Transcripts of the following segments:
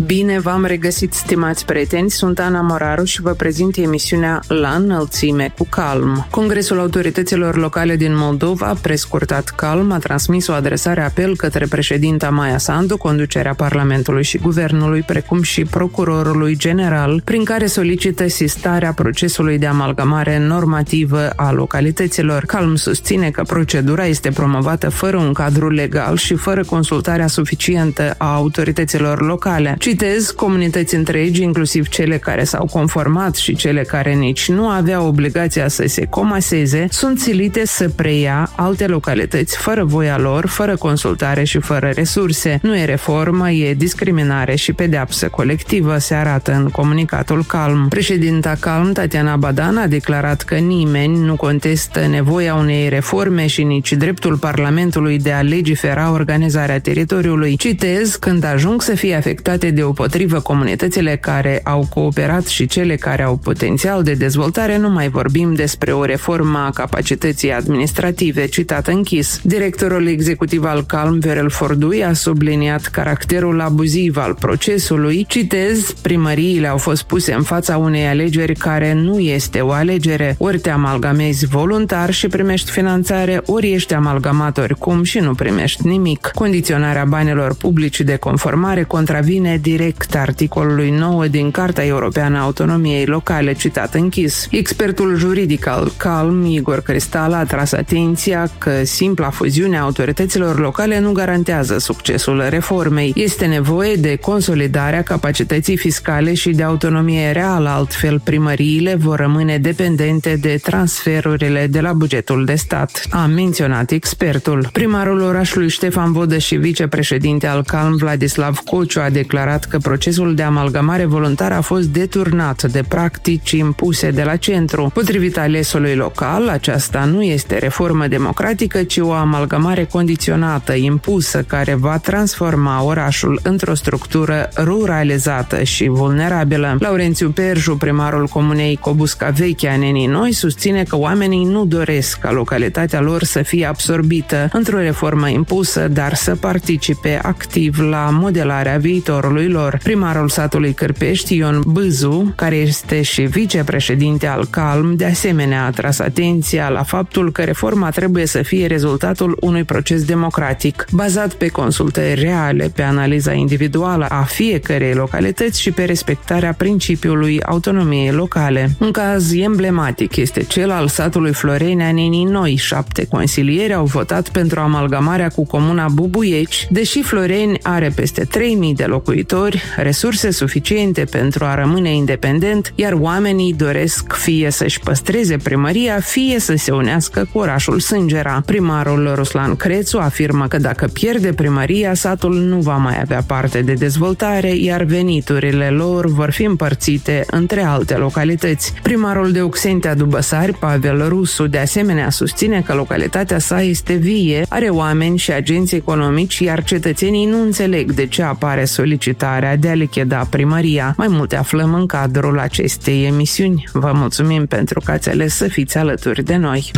Bine v-am regăsit, stimați prieteni, sunt Ana Moraru și vă prezint emisiunea La înălțime cu Calm. Congresul Autorităților Locale din Moldova, prescurtat Calm, a transmis o adresare apel către președinta Maia Sandu, conducerea Parlamentului și Guvernului, precum și Procurorului General, prin care solicită sistarea procesului de amalgamare normativă a localităților. Calm susține că procedura este promovată fără un cadru legal și fără consultarea suficientă a autorităților locale. Citez, comunități întregi, inclusiv cele care s-au conformat și cele care nici nu aveau obligația să se comaseze, sunt silite să preia alte localități fără voia lor, fără consultare și fără resurse. Nu e reformă, e discriminare și pedeapsă colectivă, se arată în comunicatul Calm. Președinta Calm, Tatiana Badan, a declarat că nimeni nu contestă nevoia unei reforme și nici dreptul Parlamentului de a legifera organizarea teritoriului. Citez, când ajung să fie afectate deopotrivă comunitățile care au cooperat și cele care au potențial de dezvoltare, nu mai vorbim despre o reformă a capacității administrative, citat închis. Directorul executiv al Calm, Viorel Fordui, a subliniat caracterul abuziv al procesului. Citez, primăriile au fost puse în fața unei alegeri care nu este o alegere. Ori te amalgamezi voluntar și primești finanțare, ori ești amalgamat oricum și nu primești nimic. Condiționarea banilor publici de conformare contravine direct articolului 9 din Carta Europeană a Autonomiei Locale, citat închis. Expertul juridic al Calm, Igor Cristal, a tras atenția că simpla fuziune a autorităților locale nu garantează succesul reformei. Este nevoie de consolidarea capacității fiscale și de autonomie reală, altfel primăriile vor rămâne dependente de transferurile de la bugetul de stat, a menționat expertul. Primarul orașului Ștefan Vodă și vicepreședinte al Calm, Vladislav Cociu, a declarat că procesul de amalgamare voluntară a fost deturnat de practici impuse de la centru. Potrivit alesului local, aceasta nu este reformă democratică, ci o amalgamare condiționată, impusă, care va transforma orașul într-o structură ruralizată și vulnerabilă. Laurențiu Perju, primarul comunei Cobusca Veche a Nenii Noi, susține că oamenii nu doresc ca localitatea lor să fie absorbită într-o reformă impusă, dar să participe activ la modelarea viitorului lor. Primarul satului Cârpești, Ion Bâzu, care este și vicepreședinte al Calm, de asemenea a tras atenția la faptul că reforma trebuie să fie rezultatul unui proces democratic, bazat pe consultări reale, pe analiza individuală a fiecărei localități și pe respectarea principiului autonomiei locale. Un caz emblematic este cel al satului Floreni a Nenii Noi. 7 consilieri au votat pentru amalgamarea cu comuna Bubuieci, deși Floreni are peste 3.000 de locuitori, resurse suficiente pentru a rămâne independent, iar oamenii doresc fie să-și păstreze primăria, fie să se unească cu orașul Sângera. Primarul Ruslan Crețu afirmă că dacă pierde primăria, satul nu va mai avea parte de dezvoltare, iar veniturile lor vor fi împărțite între alte localități. Primarul de Uxentea Dubăsari, Pavel Rusu, de asemenea susține că localitatea sa este vie, are oameni și agenți economici, iar cetățenii nu înțeleg de ce apare solicitarea de a lichida primăria. Mai multe aflăm în cadrul acestei emisiuni. Vă mulțumim pentru că ați ales să fiți alături de noi.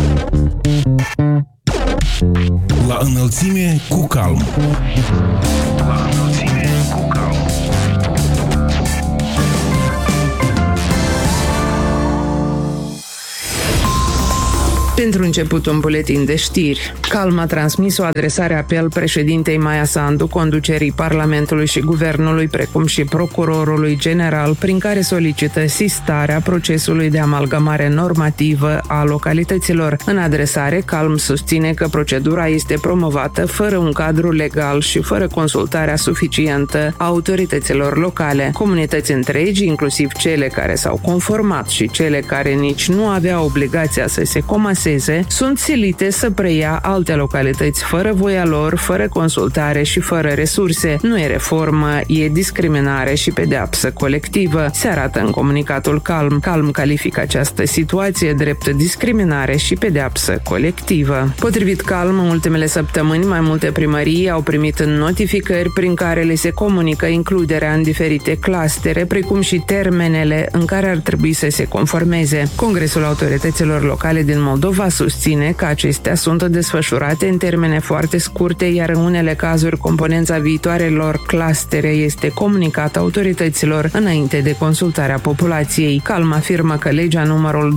La înălțime cu Calm. La înălțime cu Calm. Pentru început, un buletin de știri. Calm a transmis o adresare apel președintei Maia Sandu, conducerii Parlamentului și Guvernului, precum și Procurorului General, prin care solicită sistarea procesului de amalgamare normativă a localităților. În adresare, Calm susține că procedura este promovată fără un cadru legal și fără consultarea suficientă a autorităților locale. Comunități întregi, inclusiv cele care s-au conformat și cele care nici nu aveau obligația să se comaseze, sunt silite să preia alte localități fără voia lor, fără consultare și fără resurse. Nu e reformă, e discriminare și pedeapsă colectivă, se arată în comunicatul Calm. Calm califică această situație drept discriminare și pedeapsă colectivă. Potrivit Calm, în ultimele săptămâni, mai multe primării au primit notificări prin care le se comunică includerea în diferite clustere, precum și termenele în care ar trebui să se conformeze. Congresul Autorităților Locale din Moldova susține că acestea sunt desfășurate în termene foarte scurte, iar în unele cazuri componența viitoarelor clustere este comunicată autorităților înainte de consultarea populației. Calm afirmă că legea numărul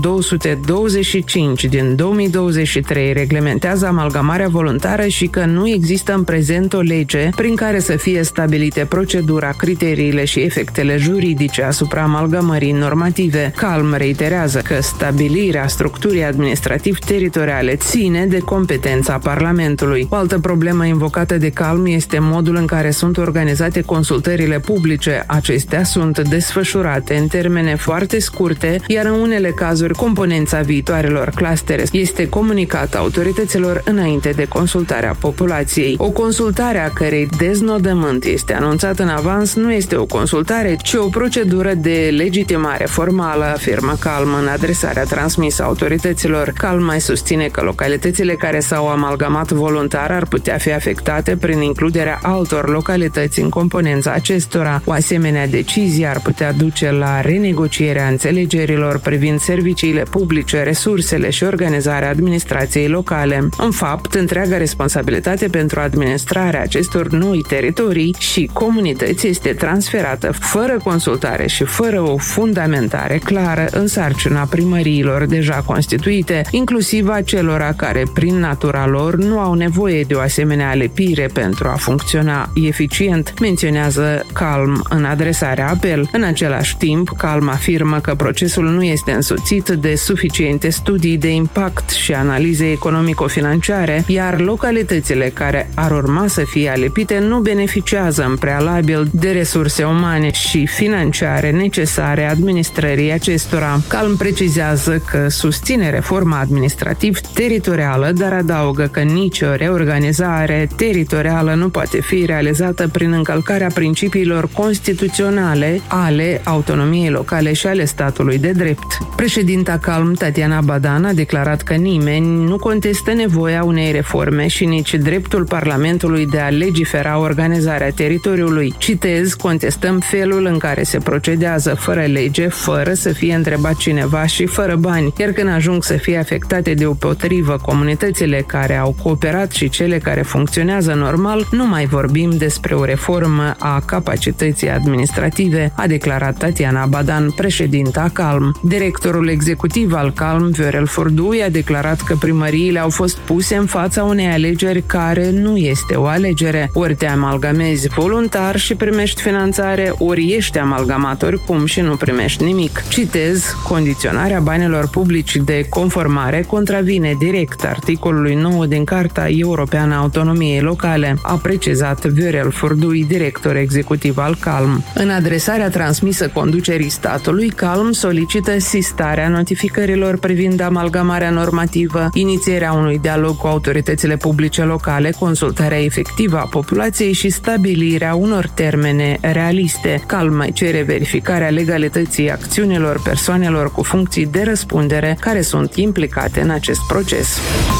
225 din 2023 reglementează amalgamarea voluntară și că nu există în prezent o lege prin care să fie stabilite procedura, criteriile și efectele juridice asupra amalgamării normative. Calm reiterează că stabilirea structurii administrativ-teritoriale ține de competența Parlamentului. O altă problemă invocată de Calm este modul în care sunt organizate consultările publice. Acestea sunt desfășurate în termene foarte scurte, iar în unele cazuri componența viitoarelor clustere este comunicată autorităților înainte de consultarea populației. O consultare a cărei deznodământ este anunțat în avans nu este o consultare, ci o procedură de legitimare formală, afirmă Calm în adresarea transmisă autorităților. Calm mai susține că localitățile care s-au amalgamat voluntar ar putea fi afectate prin includerea altor localități în componența acestora. O asemenea decizie ar putea duce la renegocierea înțelegerilor privind serviciile publice, resursele și organizarea administrației locale. În fapt, întreaga responsabilitate pentru administrarea acestor noi teritorii și comunități este transferată fără consultare și fără o fundamentare clară în sarcina primăriilor deja constituite, inclusiv a celora care, prin natura lor, nu au nevoie de o asemenea alepire pentru a funcționa eficient, menționează Calm în adresarea apel. În același timp, Calm afirmă că procesul nu este însoțit de suficiente studii de impact și analize economico-financiare, iar localitățile care ar urma să fie alepite nu beneficiază în prealabil de resurse umane și financiare necesare administrării acestora. Calm precizează că susține reforma administrativ-teritorială, dar adaugă că nicio reorganizare teritorială nu poate fi realizată prin încălcarea principiilor constituționale ale autonomiei locale și ale statului de drept. Președinta Calm, Tatiana Badan, a declarat că nimeni nu contestă nevoia unei reforme și nici dreptul Parlamentului de a legifera organizarea teritoriului. Citez, contestăm felul în care se procedează fără lege, fără să fie întrebat cineva și fără bani, iar când ajung să fie afectate deopotrivă comunitățile care au cooperat și cele care funcționează normal, nu mai vorbim despre o reformă a capacității administrative, a declarat Tatiana Badan, președinta Calm. Directorul executiv al Calm, Viorel Furdui, a declarat că primăriile au fost puse în fața unei alegeri care nu este o alegere. Ori te amalgamezi voluntar și primești finanțare, ori ești amalgamat oricum și nu primești nimic. Citez, condiționarea banilor publici de conformare contravine direct articolului 9 din Carta Europeană a Autonomiei Locale, a precizat Viorel Furdui, director executiv al Calm. În adresarea transmisă conducerii statului, Calm solicită sistarea notificărilor privind amalgamarea normativă, inițierea unui dialog cu autoritățile publice locale, consultarea efectivă a populației și stabilirea unor termene realiste. Calm mai cere verificarea legalității acțiunilor persoanelor cu funcții de răspundere care sunt implicate în acest proces.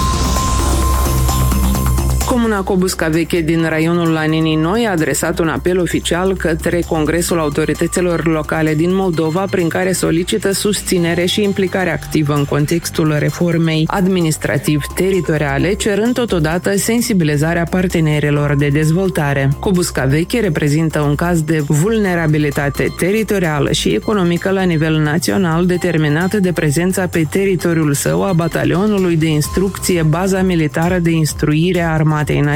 Comuna Cobusca Veche din raionul Laninii Noi a adresat un apel oficial către Congresul Autorităților Locale din Moldova, prin care solicită susținere și implicare activă în contextul reformei administrativ-teritoriale, cerând totodată sensibilizarea partenerilor de dezvoltare. Cobusca Veche reprezintă un caz de vulnerabilitate teritorială și economică la nivel național, determinată de prezența pe teritoriul său a batalionului de instrucție Baza Militară de Instruire a Armatei